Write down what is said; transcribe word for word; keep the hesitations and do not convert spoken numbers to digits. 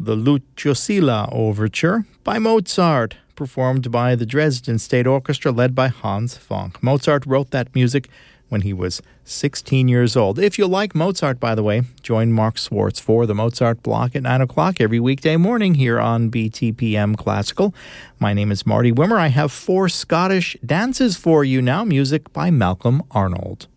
the Luciosilla Overture by Mozart, performed by the Dresden State Orchestra led by Hans Funk. Mozart wrote that music when he was sixteen years old. If you like Mozart, by the way, join Mark Swartz for the Mozart Block at nine o'clock every weekday morning here on B T P M Classical. My name is Marty Wimmer. I have four Scottish dances for you now, music by Malcolm Arnold.